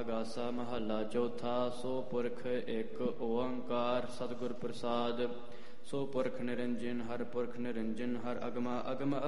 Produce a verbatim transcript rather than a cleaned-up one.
ਆਗਾਸਾ ਮਹੱਲਾ ਚੌਥਾ। ਸੋ ਪੁਰਖ ਇੱਕ ਓੰਕਾਰ ਸਤਿਗੁਰ ਪ੍ਰਸਾਦ। ਸੋ ਪੁਰਖ ਨਿਰੰਜਨ ਹਰ ਪੁਰਖ ਨਿਰੰਜਨ ਹਰ ਅਗਮਾ ਅਗਮ